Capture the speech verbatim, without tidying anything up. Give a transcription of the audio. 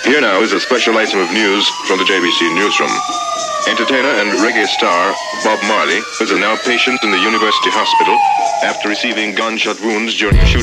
Here now is a special item of news from the J B C newsroom. Entertainer and reggae star Bob Marley is a now patient in the University Hospital after receiving gunshot wounds during a shooting.